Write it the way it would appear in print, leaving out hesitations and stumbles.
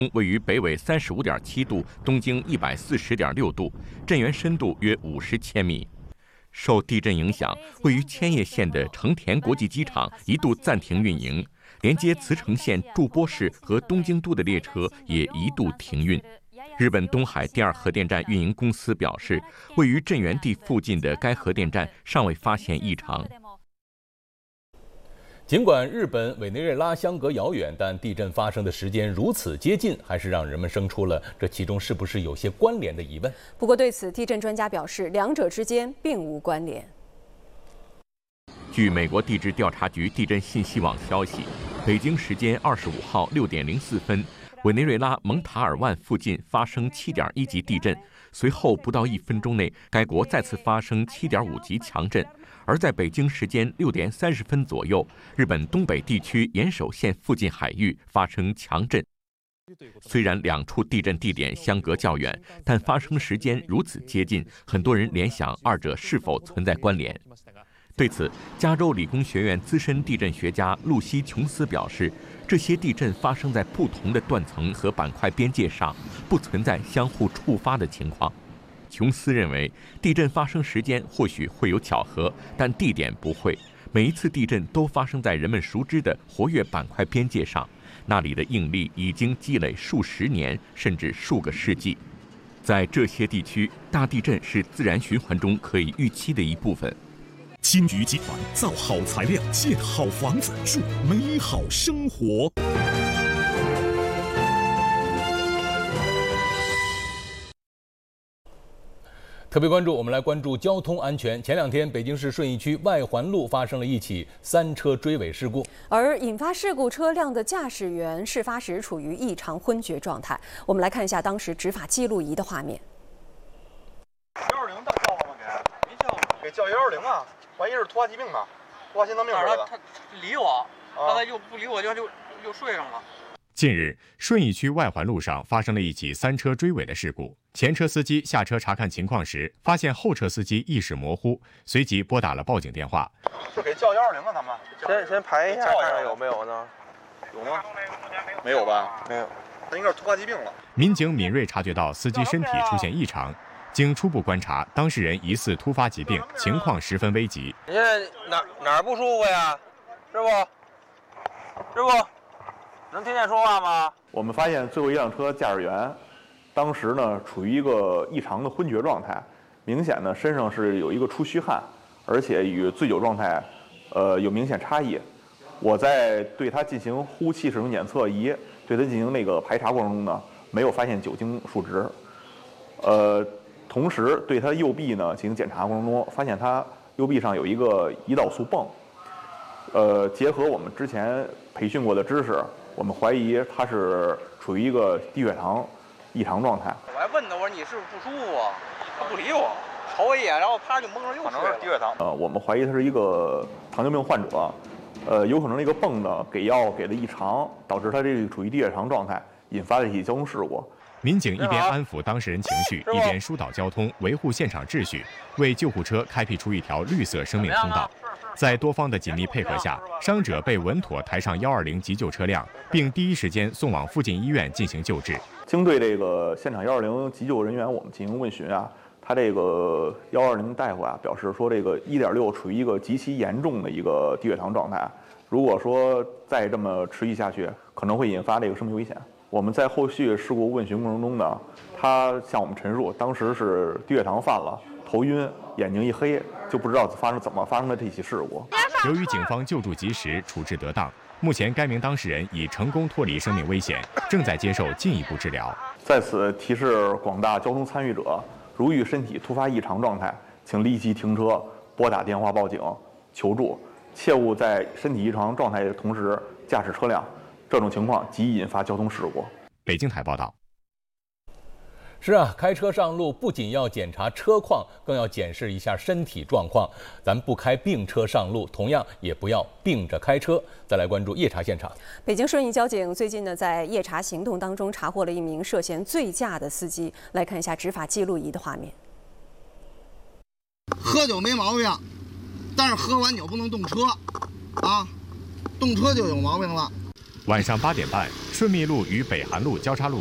位于北纬35.7度，东经140.6度，震源深度约50千米。受地震影响，位于千叶县的成田国际机场一度暂停运营，连接茨城县筑波市和东京都的列车也一度停运。日本东海第二核电站运营公司表示，位于震源地附近的该核电站尚未发现异常。 尽管日本委内瑞拉相隔遥远，但地震发生的时间如此接近，还是让人们生出了这其中是不是有些关联的疑问。 不过，对此地震专家表示，两者之间并无关联。 据美国地质调查局地震信息网消息，北京时间25号6点04分，委内瑞拉蒙塔尔万附近发生7.1级地震，随后不到1分钟内，该国再次发生7.5级强震。而在北京时间6点30分左右，日本东北地区岩手县附近海域发生强震。虽然两处地震地点相隔较远，但发生时间如此接近，很多人联想二者是否存在关联。对此，加州理工学院资深地震学家露西·琼斯表示，这些地震发生在不同的断层和板块边界上，不存在相互触发的情况。琼斯认为，地震发生时间或许会有巧合，但地点不会。每一次地震都发生在人们熟知的活跃板块边界上，那里的应力已经积累数十年甚至数个世纪。在这些地区，大地震是自然循环中可以预期的一部分。 金鱼集团造好材料，建好房子，住美好生活。 特别关注，我们来关注交通安全。前2天，北京市顺义区外环路发生了一起3车追尾事故， 而引发事故车辆的驾驶员事发时处于异常昏厥状态。我们来看一下当时执法记录仪的画面。 120到叫了吗？没叫，给叫120啊！怀疑是突发疾病吧？突发心脏病之类的。他理我，刚才就不理我，就睡上了。 近日，顺义区外环路上发生了一起3车追尾的事故。前车司机下车查看情况时，发现后车司机意识模糊，随即拨打了报警电话。 就给叫120啊，他们。先排一下，看看有没有呢？有吗？没有吧？没有，他应该是突发疾病了。 民警敏锐察觉到司机身体出现异常，经初步观察，当事人疑似突发疾病，情况十分危急。 你现在哪儿不舒服呀？师傅，能听见说话吗？ 我们发现最后一辆车驾驶员，当时呢处于一个异常的昏厥状态，明显呢身上是有一个出虚汗，而且与醉酒状态，有明显差异。我在对他进行呼气式检测仪对他进行那个排查过程中呢，没有发现酒精数值。同时对他右臂呢进行检查过程中，发现他右臂上有一个胰岛素泵。结合我们之前培训过的知识，我们怀疑他是处于一个低血糖异常状态。 我还问他，我说你是不是不舒服啊？他不理我，瞅我一眼，然后啪就蒙上又睡了。 低血糖。 我们怀疑他是一个糖尿病患者，有可能那个泵呢给药给的异常，导致他这个处于低血糖状态，引发了一起交通事故。 民警一边安抚当事人情绪，一边疏导交通，维护现场秩序，为救护车开辟出一条绿色生命通道。在多方的紧密配合下，伤者被稳妥抬上120急救车辆，并第一时间送往附近医院进行救治。 经对这个现场120急救人员我们进行问询啊，他这个120大夫啊表示说，这个1.6处于一个极其严重的一个低血糖状态，如果说再这么持续下去，可能会引发这个生命危险。我们在后续事故问询过程中呢，他向我们陈述，当时是低血糖犯了，头晕，眼睛一黑，就不知道怎么发生的这起事故。 由于警方救助及时，处置得当，目前该名当事人已成功脱离生命危险，正在接受进一步治疗。 在此提示广大交通参与者，如遇身体突发异常状态，请立即停车，拨打电话报警求助，切勿在身体异常状态的同时驾驶车辆，这种情况极易引发交通事故。 北京台报道。 是啊，开车上路不仅要检查车况，更要检视一下身体状况。咱不开病车上路，同样也不要病着开车。再来关注夜查现场。 北京顺义交警最近呢，在夜查行动当中查获了一名涉嫌醉驾的司机。来看一下执法记录仪的画面。 喝酒没毛病，但是喝完酒不能动车，啊，动车就有毛病了。 晚上8点半，顺密路与北韩路交叉路